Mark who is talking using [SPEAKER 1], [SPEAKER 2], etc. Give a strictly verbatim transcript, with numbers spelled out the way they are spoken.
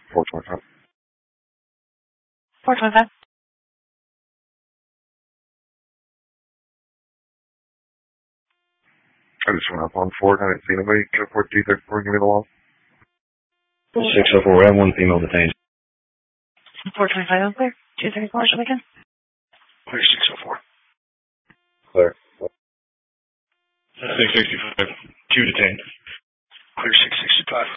[SPEAKER 1] four twenty-five.
[SPEAKER 2] four twenty-five.
[SPEAKER 1] I just went up on Ford. I didn't see anybody. Can report two thirty-four. Give me the law.
[SPEAKER 3] six oh four. We have one female detained.
[SPEAKER 2] four twenty-five on clear. two thirty-four, should we go?
[SPEAKER 1] Clear six oh four.
[SPEAKER 3] Clear.
[SPEAKER 4] six sixty-five. Two detained.
[SPEAKER 1] Clear six sixty-five.